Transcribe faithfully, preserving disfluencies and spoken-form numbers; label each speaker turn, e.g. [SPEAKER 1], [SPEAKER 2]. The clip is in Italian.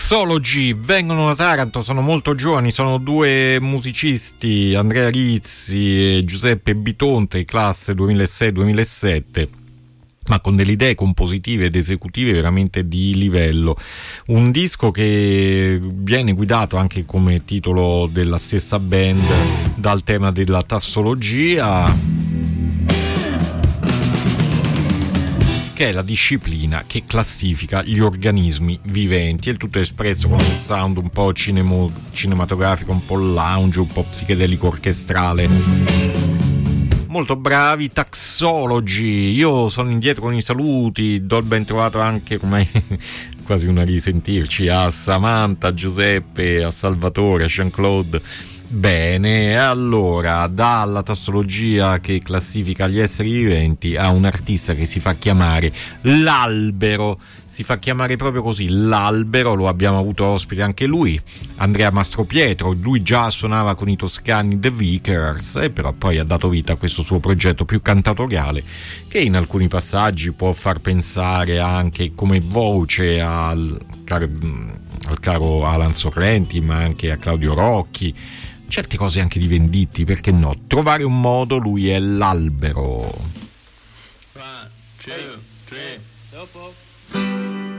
[SPEAKER 1] Taxology vengono da Taranto, sono molto giovani, sono due musicisti, Andrea Rizzi e Giuseppe Bitonte, classe duemilasei duemilasette, ma con delle idee compositive ed esecutive veramente di livello. Un disco che viene guidato anche come titolo della stessa band dal tema della tassologia, che è la disciplina che classifica gli organismi viventi, e il tutto è espresso con un sound un po' cinemo, cinematografico, un po' lounge, un po' psichedelico orchestrale. Molto bravi, Taxology. Io sono indietro con i saluti, do il ben trovato anche, come quasi una risentirci, a Samantha, a Giuseppe, a Salvatore, a Jean-Claude. Bene, allora, dalla tassologia che classifica gli esseri viventi a un artista che si fa chiamare l'Albero, si fa chiamare proprio così, l'Albero. Lo abbiamo avuto ospite anche lui, Andrea Mastropietro. Lui già suonava con i toscani The Vickers e però poi ha dato vita a questo suo progetto più cantatoriale, che in alcuni passaggi può far pensare anche come voce al caro, al caro Alan Sorrenti, ma anche a Claudio Rocchi, certe cose anche di Venditti, perché no? Trovare un modo, lui è l'Albero.